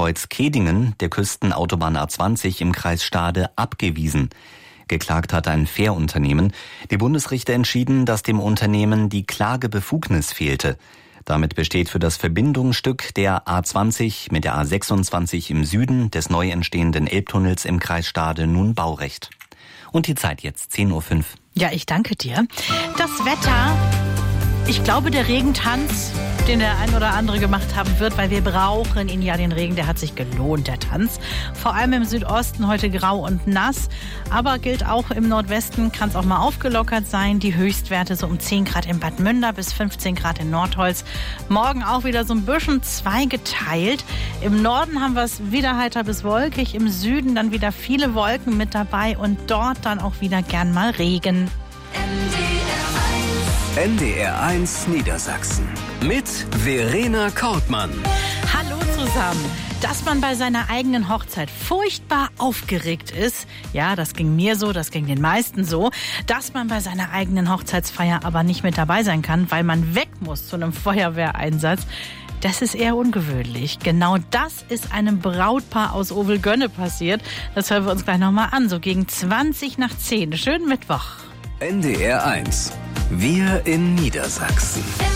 Kreuz-Kehdingen der Küstenautobahn A20 im Kreis Stade abgewiesen. Geklagt hat ein Fährunternehmen. Die Bundesrichter entschieden, dass dem Unternehmen die Klagebefugnis fehlte. Damit besteht für das Verbindungsstück der A20 mit der A26 im Süden des neu entstehenden Elbtunnels im Kreis Stade nun Baurecht. Und die Zeit jetzt, 10:05 Uhr. Ja, ich danke dir. Das Wetter, ich glaube, der Regentanz, den der ein oder andere gemacht haben wird, weil wir brauchen ihn ja, den Regen, der hat sich gelohnt, der Tanz. Vor allem im Südosten heute grau und nass, aber gilt auch im Nordwesten, kann es auch mal aufgelockert sein. Die Höchstwerte so um 10 Grad in Bad Münder bis 15 Grad in Nordholz. Morgen auch wieder so ein bisschen zweigeteilt. Im Norden haben wir es wieder heiter bis wolkig, im Süden dann wieder viele Wolken mit dabei und dort dann auch wieder gern mal Regen. NDR1 Niedersachsen mit Verena Kortmann. Hallo zusammen. Dass man bei seiner eigenen Hochzeit furchtbar aufgeregt ist, ja, das ging mir so, das ging den meisten so, dass man bei seiner eigenen Hochzeitsfeier aber nicht mit dabei sein kann, weil man weg muss zu einem Feuerwehreinsatz, das ist eher ungewöhnlich. Genau das ist einem Brautpaar aus Ovelgönne passiert. Das hören wir uns gleich nochmal an, so gegen 20:10. Schönen Mittwoch. NDR1. Wir in Niedersachsen.